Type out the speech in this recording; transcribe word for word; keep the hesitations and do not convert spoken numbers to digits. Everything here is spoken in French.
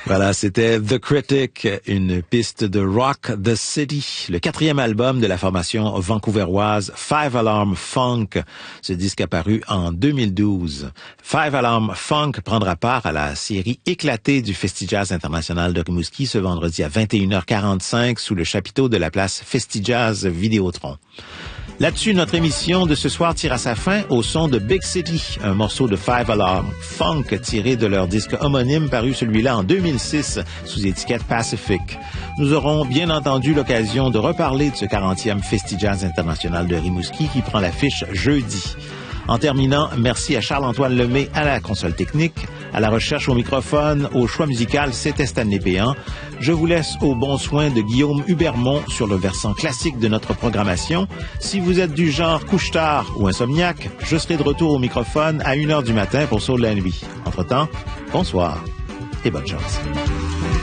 Voilà, c'était The Critic, une piste de Rock the City, le quatrième album de la formation vancouveroise Five Alarm Funk. Ce disque apparu en deux mille douze. Five Alarm Funk prendra part à la série éclatée du Festivals International de Rimouski ce vendredi à vingt et une heures quarante-cinq sous le chapiteau de la place Festivals Vidéotron. Là-dessus, notre émission de ce soir tire à sa fin au son de Big City, un morceau de Five Alarm Funk tiré de leur disque homonyme paru celui-là en deux mille six sous étiquette Pacific. Nous aurons bien entendu l'occasion de reparler de ce quarantième Festivals International de Rimouski qui prend l'affiche jeudi. En terminant, merci à Charles-Antoine Lemay à la console technique, à la recherche au microphone, au choix musical, c'était Stanley Péan. Je vous laisse au bon soin de Guillaume Hubermont sur le versant classique de notre programmation. Si vous êtes du genre couche-tard ou insomniaque, je serai de retour au microphone à une heure du matin pour Saut de la nuit. Entre-temps, bonsoir et bonne chance.